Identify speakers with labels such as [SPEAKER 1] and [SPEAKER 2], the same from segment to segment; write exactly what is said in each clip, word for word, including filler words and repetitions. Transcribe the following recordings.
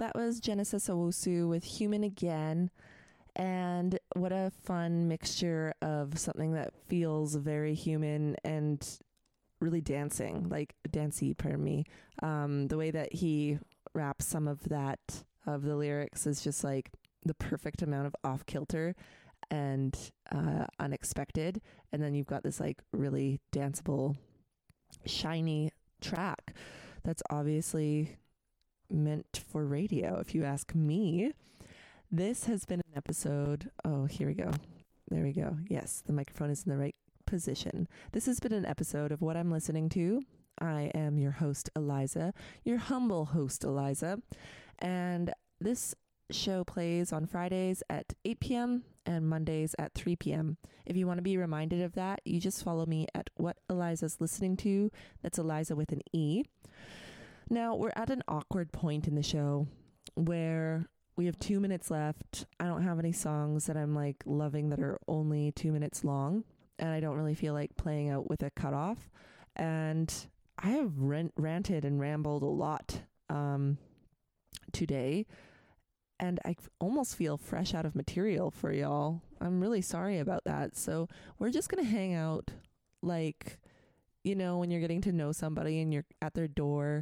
[SPEAKER 1] that was Genesis Owusu with Human Again. And what a fun mixture of something that feels very human and really dancing, like dancey, pardon me. Um, the way that he raps some of that, of the lyrics, is just like the perfect amount of off kilter and uh, unexpected. And then you've got this like really danceable, shiny track that's obviously meant for radio, if you ask me. This has been an episode. Oh, here we go. There we go. Yes, the microphone is in the right position. This has been an episode of What I'm Listening To. I am your host, Eliza, your humble host, Eliza. And this show plays on Fridays at eight p.m. and Mondays at three p.m. If you want to be reminded of that, you just follow me at What Eliza's Listening To. That's Eliza with an E. Now, we're at an awkward point in the show where we have two minutes left. I don't have any songs that I'm like loving that are only two minutes long. And I don't really feel like playing out with a cutoff. And I have rant- ranted and rambled a lot um, today. And I almost feel fresh out of material for y'all. I'm really sorry about that. So we're just going to hang out like, you know, when you're getting to know somebody and you're at their door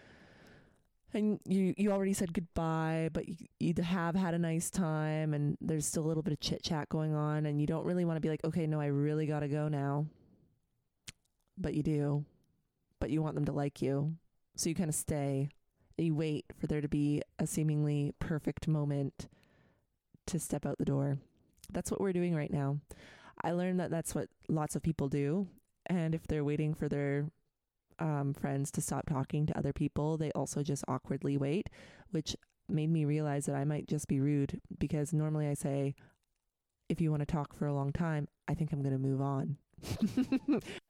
[SPEAKER 1] and you, you already said goodbye, but you, you have had a nice time and there's still a little bit of chit chat going on and you don't really want to be like, okay, no, I really got to go now. But you do. But you want them to like you. So you kind of stay. You wait for there to be a seemingly perfect moment to step out the door. That's what we're doing right now. I learned that that's what lots of people do. And if they're waiting for their um, friends to stop talking to other people, they also just awkwardly wait, which made me realize that I might just be rude because normally I say, if you want to talk for a long time, I think I'm going to move on.